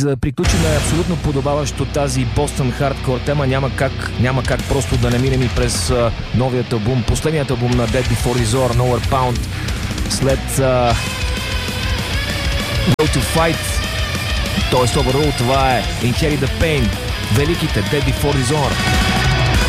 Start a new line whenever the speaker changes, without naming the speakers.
За да приключим абсолютно подобаващо тази Бостън хардкор тема, няма как просто да не минем и през новият албум, последният албум на Dead Before Dishonor, Nowhere Bound, след Go to Fight, т.е. Overall, това е Inherit the Pain, великите Dead Before Dishonor.